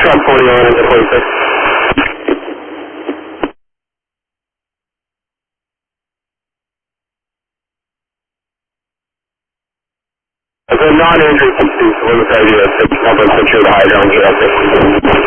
Trump 41 into 46. As a non-injury substitute, limit idea 6 number picture of the hydro.